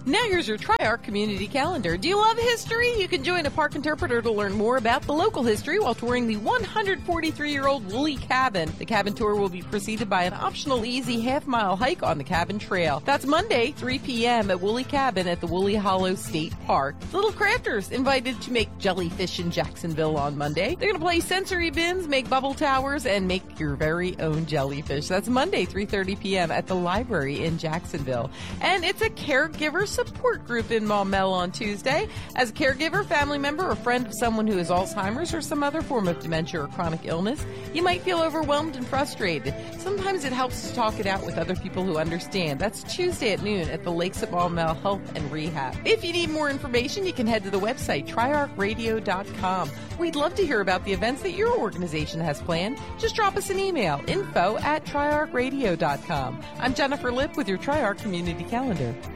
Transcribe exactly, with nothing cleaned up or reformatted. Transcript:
Now here's your TriArc Community Calendar. Do you love history? You can join a park interpreter to learn more about the local history while touring the one hundred forty-three-year-old Woolly Cabin. The cabin tour will be preceded by an optional easy half-mile hike on the cabin trail. That's Monday, three p.m. at Woolly Cabin at the Woolly Hollow State Park. Little Crafters invited to make jellyfish in Jacksonville on Monday. They're going to play sensory bins, make bubble towers, and make your very own jellyfish. That's Monday, three thirty p.m. at the library in Jacksonville. And it's a caregiver support group in Maumelle on Tuesday. As a caregiver, family member, or friend of someone who has Alzheimer's or some other form of dementia or chronic illness, you might feel overwhelmed and frustrated. Sometimes it helps to talk it out with other people who understand. That's Tuesday at noon at the Lakes at Maumelle Health and Rehab. If you need more information, you can head to the website, tri arc radio dot com. We'd love to hear about the events that your organization has planned. Just drop us an email, info at tri arc radio dot com. I'm Jennifer Lipp with your TriArc Community Calendar.